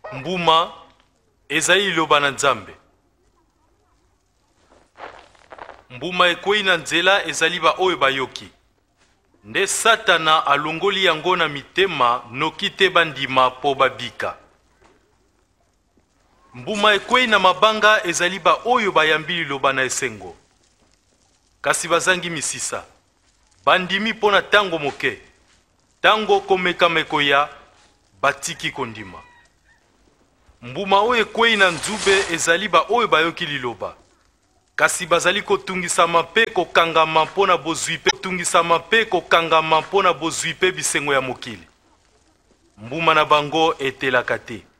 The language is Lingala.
Mbuma ezali liloba na Nzambe. Mbuma ekwei na nzela ezali ba oyo bayoki. Nde Satana alongoli yango na mitema noki te bandima po babika. Mbuma ekwei na mabanga ezali ba oyo bayambi liloba na esengo. Kasi bazangi misisa. Bandimi pona tango moke. Tango komeka mekoya batiki kondima. Mbuma oyo ekwei na nzube ezali ba oyo bayoki liloba. Kasi bazali kotungisama pe kokangama mpona bozwi pe kotungisama pe kokangama mpona bozwi pe bisengo ya mokili. Mbuma na bango etelaka te.